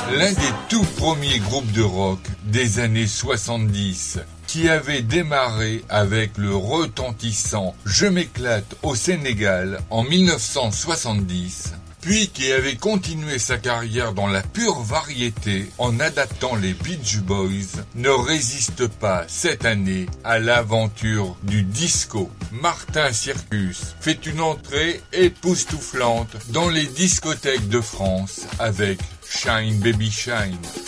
L'un des tout premiers groupes de rock des années 70 qui avait démarré avec le retentissant Je m'éclate au Sénégal en 1970, puis qui avait continué sa carrière dans la pure variété en adaptant les Beach Boys, ne résiste pas cette année à l'aventure du disco. Martin Circus fait une entrée époustouflante dans les discothèques de France avec Shine Baby Shine.